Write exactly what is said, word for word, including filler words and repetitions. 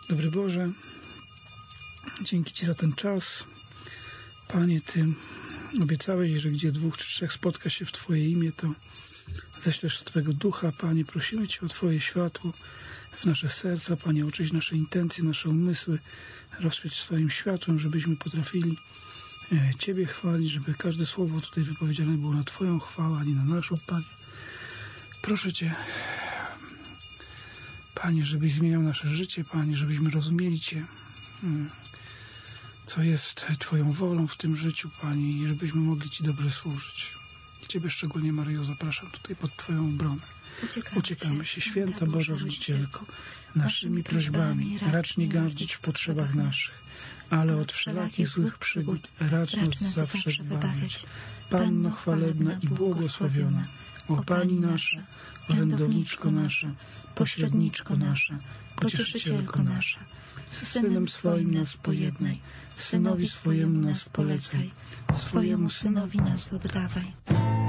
Dobry Boże, dzięki Ci za ten czas. Panie, Ty obiecałeś, że gdzie dwóch czy trzech spotka się w Twoje imię, to ześlesz swego ducha. Panie, prosimy Cię o Twoje światło w nasze serca. Panie, oczyść nasze intencje, nasze umysły, rozświeć swoim światłem, żebyśmy potrafili Ciebie chwalić, żeby każde słowo tutaj wypowiedziane było na Twoją chwałę, a nie na naszą, Panie. Proszę Cię, Panie, żebyś zmieniał nasze życie, Panie, żebyśmy rozumieli Cię, co jest Twoją wolą w tym życiu, Panie, i żebyśmy mogli Ci dobrze służyć. Ciebie szczególnie, Maryjo, zapraszam tutaj pod Twoją obronę. Uciekamy, Uciekamy się, Święta Boża Rodzicielko, naszymi prośbami racz nie gardzić w potrzebach naszych, ale od wszelakich złych przygód racz nas zawsze wybawiać. Panno chwalebna i błogosławiona, o Pani nasza, orędowniczko nasza, pośredniczko nasza, pocieszycielko nasza, z Synem swoim nas pojednaj, Synowi swojemu nas polecaj, swojemu Synowi nas oddawaj.